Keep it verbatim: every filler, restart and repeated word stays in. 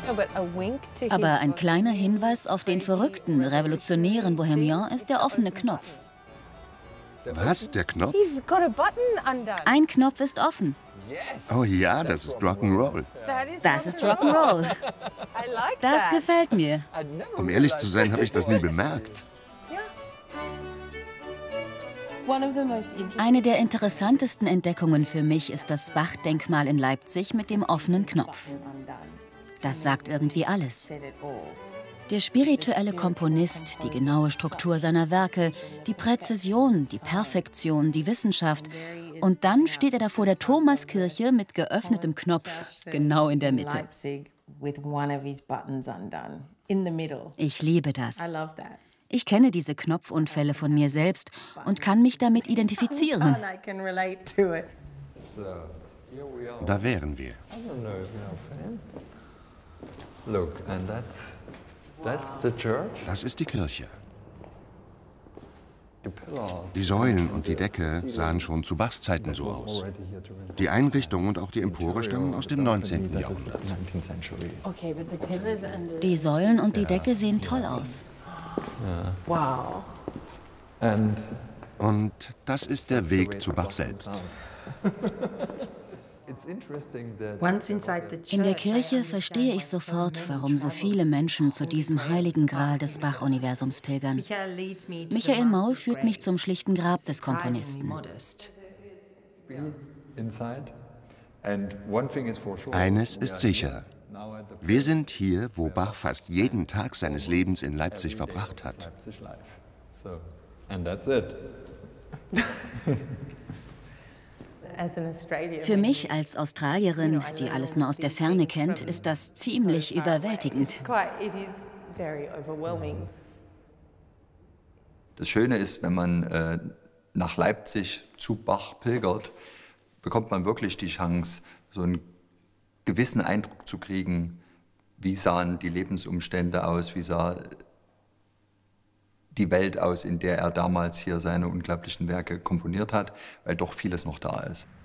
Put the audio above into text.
Aber ein kleiner Hinweis auf den verrückten, revolutionären Bohemian ist der offene Knopf. Was, der Knopf? Ein Knopf ist offen. Oh ja, das ist Rock'n'Roll. Das ist Rock'n'Roll. Das gefällt mir. Um ehrlich zu sein, habe ich das nie bemerkt. Eine der interessantesten Entdeckungen für mich ist das Bach-Denkmal in Leipzig mit dem offenen Knopf. Das sagt irgendwie alles. Der spirituelle Komponist, die genaue Struktur seiner Werke, die Präzision, die Perfektion, die Wissenschaft. Und dann steht er da vor der Thomaskirche mit geöffnetem Knopf, genau in der Mitte. Ich liebe das. Ich kenne diese Knopfunfälle von mir selbst und kann mich damit identifizieren. Da wären wir. Das ist die Kirche. Die Säulen und die Decke sahen schon zu Bachs Zeiten so aus. Die Einrichtung und auch die Empore stammen aus dem neunzehnten Jahrhundert. Die Säulen und die Decke sehen toll aus. Wow. Und das ist der Weg zu Bach selbst. In der Kirche verstehe ich sofort, warum so viele Menschen zu diesem heiligen Gral des Bach-Universums pilgern. Michael Maul führt mich zum schlichten Grab des Komponisten. Eines ist sicher. Wir sind hier, wo Bach fast jeden Tag seines Lebens in Leipzig verbracht hat. Für mich als Australierin, die alles nur aus der Ferne kennt, ist das ziemlich überwältigend. Das Schöne ist, wenn man äh, nach Leipzig zu Bach pilgert, bekommt man wirklich die Chance, so einen gewissen Eindruck zu kriegen, wie sahen die Lebensumstände aus, wie sah die Welt aus, in der er damals hier seine unglaublichen Werke komponiert hat, weil doch vieles noch da ist.